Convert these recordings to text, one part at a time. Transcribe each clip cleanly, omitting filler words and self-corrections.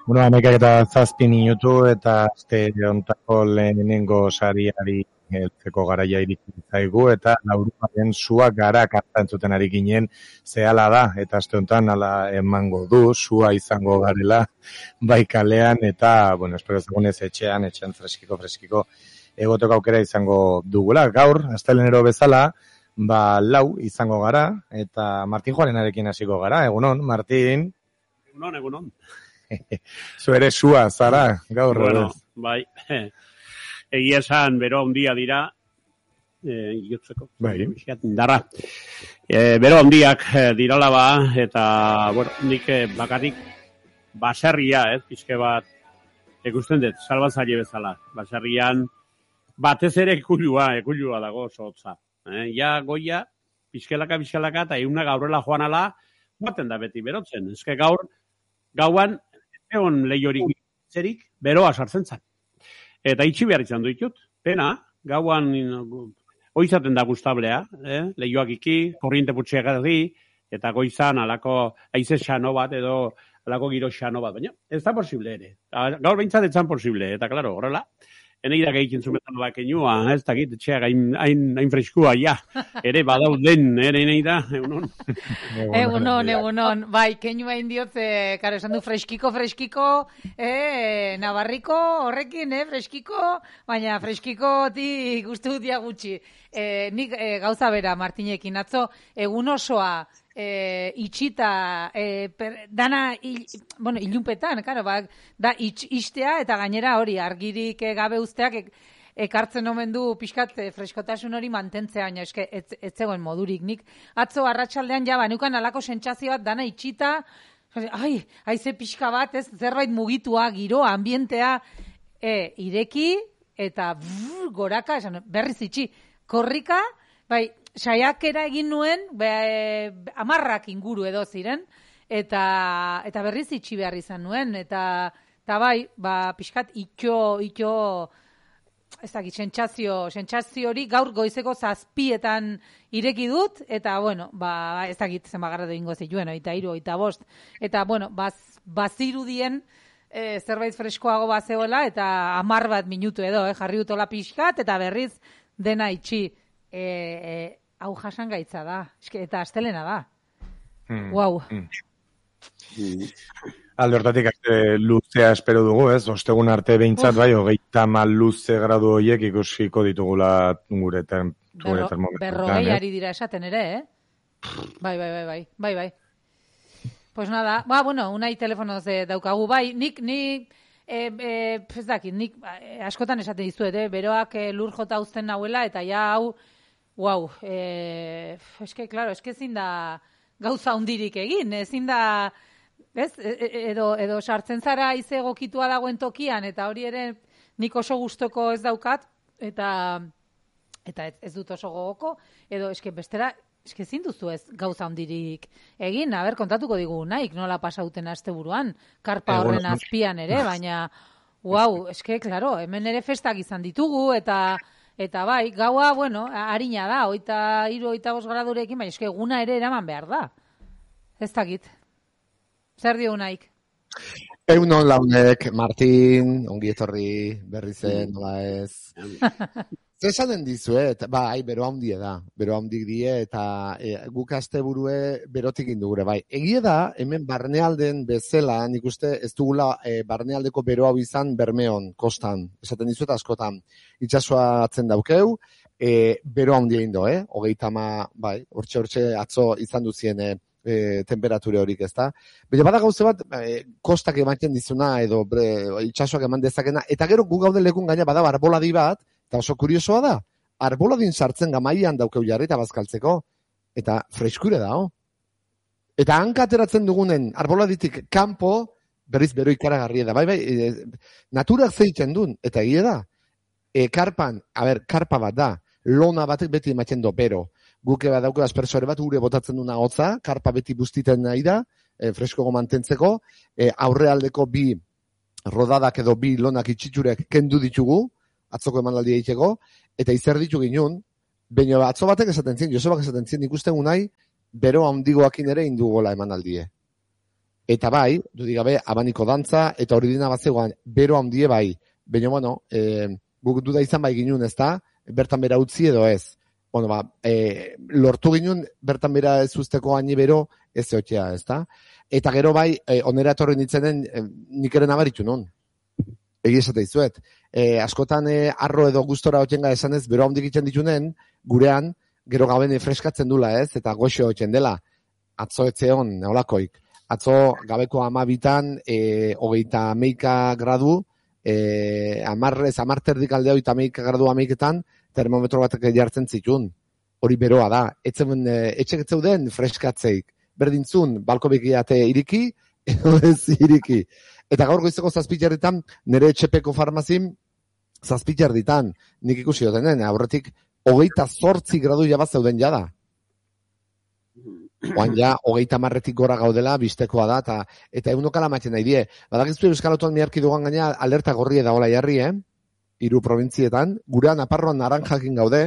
Bueno, 11:07 eta aste hontako lehenengo sariari heltzeko garaia iritsi zaigu eta Lauruaren sua gara kanta entzuten ari ginen, zehala da eta aste hontan hala emango du sua izango garela bai kalean eta bueno, espero ezagunez etxean freskiko egoteko aukera izango dugula. Gaur astelehenero bezala, 4 izango gara eta Martin Juarenarekin hasiko gara. Egunon, Martin. Egunon. Zu ere sua, zara, gaur. Bueno, bai, egia esan, bero handia dira, iotzeko, darra. Bero handiak dirala ba, eta, bueno, nik bakarrik baserria, pizke bat, ikusten dut, salbatzaile bezala. Baserrian, batez ere ekulua dago zotza. Ja, goia, pizkelaka, eta euna gaurrela joan ala, baten da beti berotzen. Ez gauan, egon lehiorik zerik, beroa sartzen zan. Eta itxi behar izan ditut. Pena, gauan oizaten da gustablea, lehioak iki, korriente putxeak erdi, eta goizan alako aize xano bat edo alako giro xano bat, baina ez da posible ere. Gaur behintzat etzan posible, eta klaro, horrela, eneidak egiten zumetan bakenua, ez dakit, etxeak hain freskua, ja, ere badauden, ere eneida, egunon. Egunon, bai, kenua indiot, karo, esan du freskiko, Navarriko horrekin, freskiko, baina freskiko guztu dut gutxi. Nik gauza bera, Martinekin, atzo, egun osoa, itxita, dana, ilunpetan, karo, da itxtea eta gainera hori, argirik gabe usteak ekartzen omen du pixkat freskotasun hori mantentzea, baina eske ez zegoen modurik. Nik atzo arratsaldean ja banukan alako sentsazio bat dana itxita, haize pixka bat, ez zerbait mugitua, giroa, ambientea, ireki eta goraka, berriz itxi, korrika, bai, saiakera egin nuen, 10 inguru edo ziren, eta berriz itxi behar izan nuen, eta bai, pixkat itxo, ez dakit, sentsazio hori gaur goizeko 7:00 ireki dut, eta bueno, ez dakit zenbagarra doingo zituen, 23, 25, eta bueno, bazirudien zerbait freskoago bazeola, eta 10 minutu edo, jarri dutola pixkat, eta berriz dena itxi. Hau jasan gaitza da, eta astelena da. Wow. Alde hortatik luzea espero dugu, ez? Ostegun arte behintzat, bai, 30 luze gradu horiek ikusiko ditugula gure termometro. 40 ari dira esaten ere, Bai. Pues nada, bueno, unai telefonoz daukagu, bai, nik ez dakit, nik askotan esaten dizuet, beroak lur jota uzten nahuela, eta ja hau, wow, claro, ezin da gauza hundirik egin, ezin da, ez, edo sartzen zara ize egokitua dagoen tokian, eta hori ere nik oso gustoko ez daukat, eta ez dut oso gogoko, edo bestera, ezin duzu ez gauza hundirik egin, kontatuko digu naik, nola pasauten asteburuan, karpa horren azpian ere, baina, wow, claro, hemen ere festak izan ditugu, eta bai, gaua, bueno, harina da, 23-25 gradurekin, baina eguna ere eraman behar da. Ez dakit. Zer dio naik? Egunon launek, Martin, ongi etorri, berri zen, nola ez. Zesanen dizuet, bai, bero handie da, bero handik die, eta guk asteburue berotik indugure, bai. Egie da, hemen barnealden bezala, nik uste ez dugula barnealdeko bero hau izan Bermeon, kostan, esaten dizuet askotan, itxasua atzen daukeu, bero handia indo, 30, bai, hortxe atzo izan duzien temperature horik, ez da. Baina bada gauze bat, kostak ematen dizuna, edo itxasuak eman dezakena, eta gero gu gauden lekun gaina bada arboladi bat, eta oso kuriosoa da, arboladin sartzen gamaian daukeu jarri eta bazkaltzeko, eta freskure da, Eta hankateratzen dugunen arboladitik kanpo, berriz bero ikaragarria da, bai, naturak zeiten duen, eta egia da, karpan, karpa bat da, lona batek beti ematen do, bero, guke bat dauke aspersore bat, ure botatzen duna hotza, karpa beti bustiten nahi da, freskogo mantentzeko, aurrealdeko 2 rodadak edo 2 lonak itxiturek kendu ditugu, atzoko emanaldia egiteko, eta izer ditu ginen, baina atzo batek esaten zien, Josebak esaten zien, ikusten unai, bero handigoakin ere indugola emanaldie. Eta bai, dudik gabe, abaniko dantza, eta hori dina bat zegoan, bero handie bai. Baina, bueno, guk duda izan bai ginun, ez da? Bertan bera utzi edo ez. Bueno, lortu ginun, bertan bera ez usteko haini bero, ez zeotea, ez da? Eta gero bai, onera etorri nintzenen, nik ere nabaritu non. Egi esate izuet. Askotan arro edo gustora hotxenga esanez, bero handik egiten ditunen, gurean, gero gaben freskatzen dula, ez? Eta goxo hotxen dela. Atzo etzeon, neolakoik. Atzo gabeko 12, 30 gradu, amarterdik aldeo 30 gradu 11etan, termometro batek jartzen zitun. Hori beroa da. Etxek etzeuden freskatzeik. Berdintzun, balko bekiate iriki, edo ez iriki. Eta gaur goizeko 7 jarritan, nire etxepeko farmazin, 7 jarritan, nik ikusi dutenen, aurretik 28 gradu jabaz zeuden jada. Oan ja, 30 gora gaudela, biztekoa da, eta egunokala maiten nahi die. Badakizu Euskal Autonomia Erkidegoan gaina alerta gorri da hola jarri, 3 provintzietan, gurean aparroan naranjakin gaude,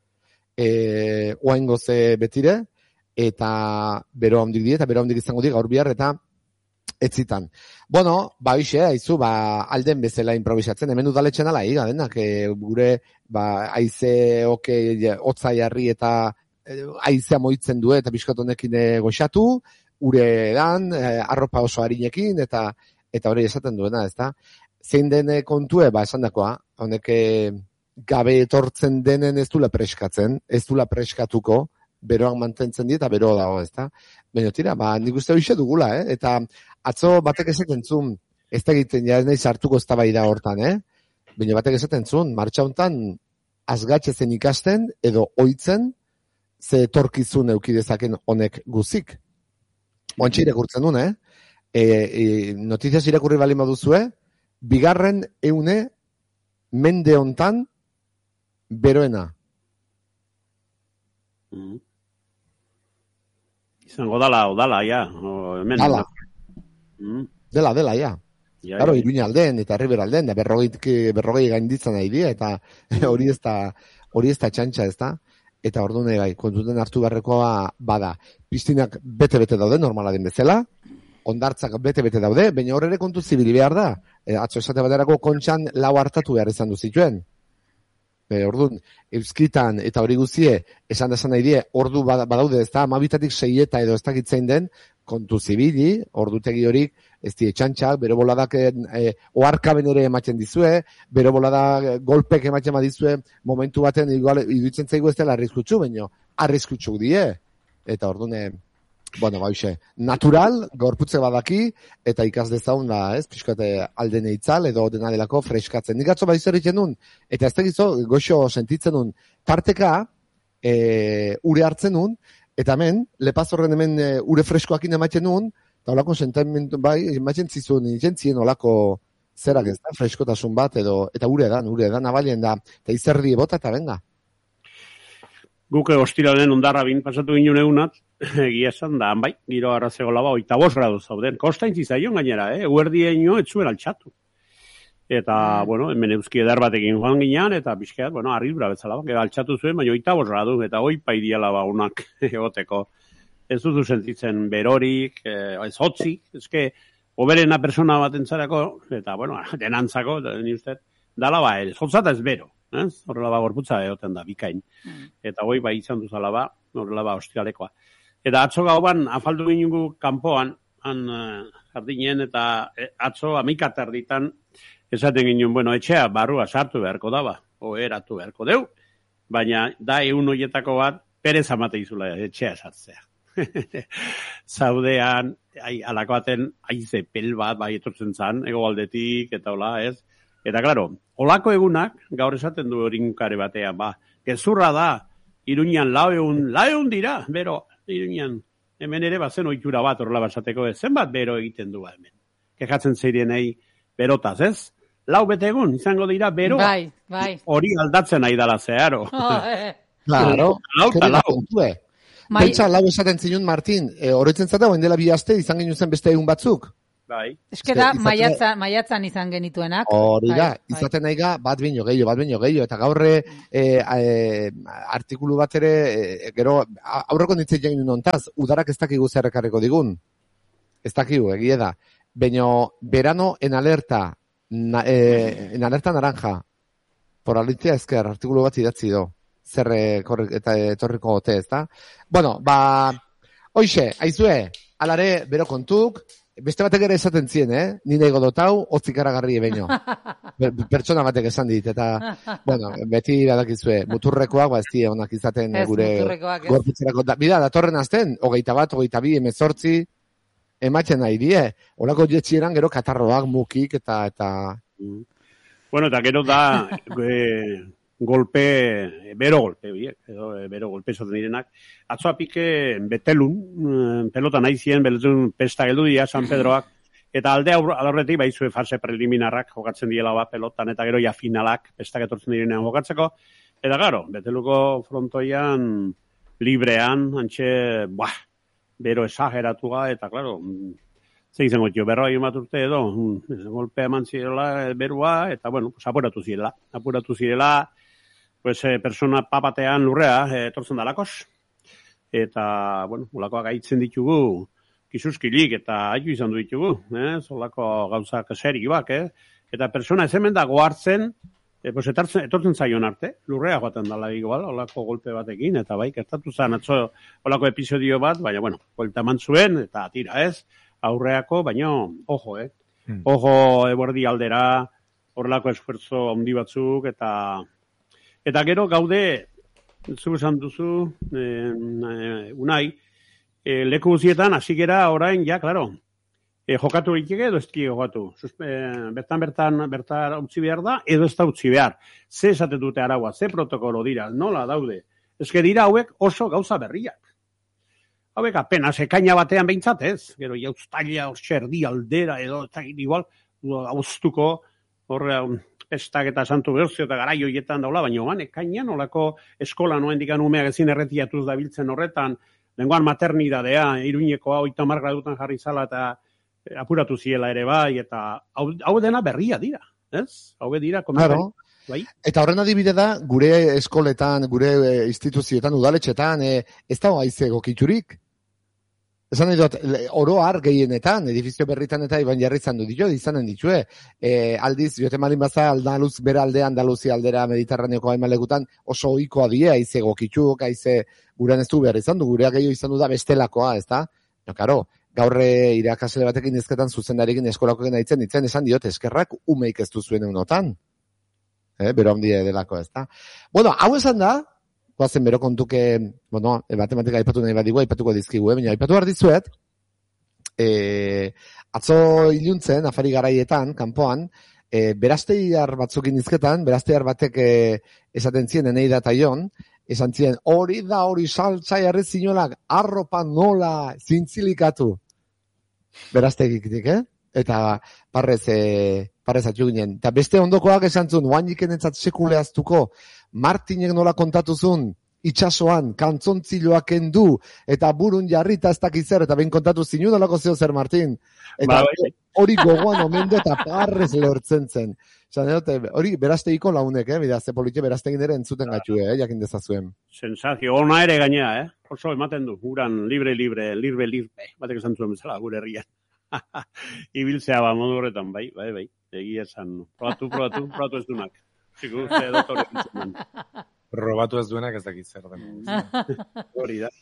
oain goze betire, eta bero handik die, eta bero handik izango die gaur bihar, eta etzitan. Bueno, haizu, alden bezala improvisatzen, hemen udaletxen ala higa denak, gure, aize, hotza jarri eta aizea moitzen du eta biskotonekin goxatu, ure dan, arropa oso harinekin, eta hori esaten duena, ez da? Zein den kontue, esan dakoa, honek gabe etortzen denen ez dula preskatzen, ez dula preskatuko, beroak mantentzen di eta bero dago, ez da? Baina tira, nik uste hoxe dugula, eta atzo batek esaten zun, ez da egiten, ja ez nahi sartuko ez da bai da hortan, baina batek esaten zun, martxa hontan azgatxezen ikasten, edo oitzen, ze torkizun eukidezaken honek guzik. Oantxe irakurtzen duen, notiziaz irakurri bali moduzue, 2. eune mende hontan beroena. Izango dala, ja. Dala. Dela, ja. Claro, Iruña alden eta Riber alden, da 40 gainditzen nahi die, eta hori ez da txantxa, ez da? Eta orduan bai, kontuten hartu beharrekoa bada. Piztinak bete-bete daude, normala den bezala, ondartzak bete-bete daude, baina hor ere kontu zibili behar da. Atzo esate baterako kontxan 4 hartatu behar izan duzituen. Orduan, euskitan eta hori guzie, esan nahi die, ordu badaude, ez da, 12-tik 6 eta edo ez dakitzein den, kontu zibili, ordutegi horik, ez die txantxak, bero boladak oarkaben ere ematen dizue, bero bolada golpek ematen dizue, momentu baten iduitzen zaigu ez dela arriskutsu, baina arriskutsu die. Eta orduan, bueno, natural, gorputze badaki, eta ikas dezaun da, pixkate aldene itzal, edo dena delako freskatzen. Nik atzo badizu egiten nun, eta ez tegizo, goxo sentitzen nun, tarteka, ure hartzen nun, eta hemen, lepazorren hemen ure freskoakin ematen nun, eta olako sentamentu ematen zizun, izentzien olako zerak ez da, freskotasun bat, eta ure edan, abalien da, eta izerdi bota eta benga. Guke ostiralen ondarra bin pasatu ginen egunat, egia esan da, giro arrazego laba, 25 gradu zauden. Kostaintzi zaion gainera, eguerdieño ez zuen altxatu. Eta, bueno, hemen euski edar batekin joan ginean, eta bizkeat, bueno, arridura bezala, altxatu zuen, baina 25 gradu, eta hoi paidiala unak egoteko. Ez duzu sentitzen berorik, ez hotzik, ezke, oberena persona bat entzareko, eta, bueno, denantzako, ni uste, dala ez hotzata ez bero. Horrela gorputza egoten da, bikain. Eta hoi izan duzala horrela ostiralekoa. Eta atzo gauban, afaldu ginen kanpoan, jardinen, eta atzo 11 erditan, esaten ginen, bueno, etxea barrua sartu beharko daba, eratu beharko deu, baina da egun horietako bat, perez amate izula etxea sartzea. Zaudean, alako baten, aize pel bat, etortzen zan, egoaldetik, eta hola, ez? Eta, klaro, olako egunak, gaur esaten du horinkare batean, gezurra da, Iruñan laeun dira, bero, Iruñan, hemen ere bazen oitura bat, horrela basateko ez, zenbat bero egiten du hemen. Kexatzen zeirenei berotaz, ez? 4 bete egun, izango dira bero, hori aldatzen nahi dala zeharo. Claro, pentsa, 4 esaten zinun, Martin, horretzen zata, oen dela 2 aste, izan genuen zen beste egun batzuk. Ez que da, maiatzan izan genituenak. Hori da, izaten nahi ga, bat bino gehiago, eta gaurre artikulu bat ere, gero, aurreko nintzen egin nontaz, udarak ez dakigu zerrekarreko digun. ez dakigu, egia da. Baina, verano en alerta naranja, por Alicia Esker, artikulu bat idatzi do. Zer eta etorriko gote, ez da? Bueno, hoxe, aizue, alare, bero kontuk, beste batek ere esaten zien, nire godotau, otzikaragarri ebeño. Pertsona batek esan dit, eta, bueno, beti badakizue, muturrekoak, ez dira onak izaten gure gorputzerako. Bida, datorren azten, 21, 22, 18, ematzen nahi die. Olako jetxieran gero katarroak, mukik, eta... Bueno, eta gero da, bero golpe esaten direnak. Atzoa pike betelun, pelota nahi zien, betelun pesta geldu dira San Pedroak, eta alde aurretik baizue fase preliminarrak jokatzen diela pelotan, eta gero ja finalak pestak etortzen direnean jokatzeko. Eta garo, beteluko frontoian, librean, antxe, bero esageratua, eta klaro, ze izango tio, berroa bat urte edo, golpea eman zirela berua, eta bueno, apuratu zirela, pues, persona papatean lurrea, etortzen dalakos, eta, bueno, olakoak gaitzen ditugu, kizuskilik, eta haitu izan du ditugu, zolako gauzak serioak, eta persona ez hemen dago hartzen, pues, etortzen zaion arte, lurrea joaten dala igual, olako golpe batekin, eta bai, gertatu zen, atzo, olako episodio bat, baina, bueno, kolta mantzuen, eta tira, aurreako, baina, ojo, ojo ebordi aldera, horrelako esfuerzo handi batzuk, eta gero gaude, zu esan duzu, unai, leku guzietan, hasi gera orain, ja, klaro, jokatu egiteke edo ez jokatu. Bertan utzi behar da, edo ez da utzi behar. Ze esate dute araua, ze protokolo dira, nola daude. Ez dira hauek oso gauza berriak. Hauek apenas ekaina batean behintzat ez. Gero jauztaila erdi aldera edo igual, hauztuko horre pestak eta santu berzio eta garai horietan daula, baina oan ekainan olako eskola noen dikan umeak ezin erretiatuz dabiltzen horretan, lenguan maternidadea, Iruñekoa 30 gradutan jarri zala eta apuratu ziela ere bai, eta hau dena berria dira, ez? Hau dira, claro. Bai? Eta horren adibide da, gure eskoletan, gure instituzioetan, udaletxetan, ez da haize gokiturik. Esan nahi dut, oro har gehienetan, edifizio berritan eta iban jarrizan du izanen ditue. Aldiz, jote malin baza, Andaluz, bera aldea, Andaluzia aldera, Mediterraneoko haimalegutan, oso ohikoa die, haize gokituk, haize gurean ez du behar izan du, gurea gehiago izan du da bestelakoa, ez da? No, karo, gaurre irakasle batekin ezketan zuzendarekin eskolakoen ditzen esan diot, eskerrak umeik ez duzuen eunotan. Bero handia delako, ez da? Bueno, hau esan da, guazen bero kontuke, bueno, matematika aipatu nahi badigu, aipatuko dizkigu, baina aipatu behar dizuet, atzo iluntzen, afari garaietan, kanpoan, berazteiar batzukin izketan, berazteiar batek esaten zien, Eneida eta Jon, esan zien, hori da, hori saltza jarri zinolak, arropa nola zintzilikatu. Beraztegikitik, Eta parrez atxu ginen. Eta beste ondokoak esan zuen, oainik enentzat sekuleaztuko, Martinek nola kontatuzun, itxasoan, kantzontziloak endu, eta burun jarrita ez dakizer, eta behin kontatu zinun olako zeo zer, Martin. Eta hori gogoan omendo eta parrez lehortzen zen. Hori berazteiko launek, bida, ze politxe beraztegin ere entzuten gatxu, jakin dezazuen. Sensazio, ona ere gainea, oso ematen du, guran libre, batek esan zuen bezala, gure herrian. Ibiltzea modu horretan, bai, egia esan, probatu ez dunak. Ziku, ze dotore entzun. Probatu ez duenak ez dakit zer den. Hori da.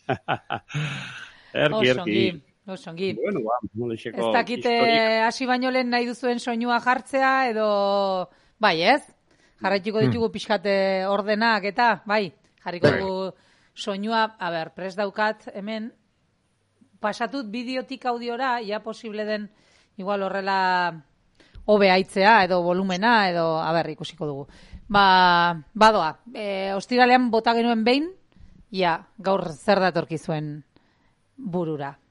Osongi. Bueno, ez dakite hasi baino lehen nahi duzuen soinua jartzea, edo, bai ez? Jarraituko ditugu pixkate ordenak eta, bai, jarriko dugu soinua, prest daukat hemen, pasatut bideotik audiora, ja posible den, igual horrela hobe aitzea, edo volumena, edo, ikusiko dugu. Badoa, ostiralean bota genuen behin, gaur zer datorki zuen burura.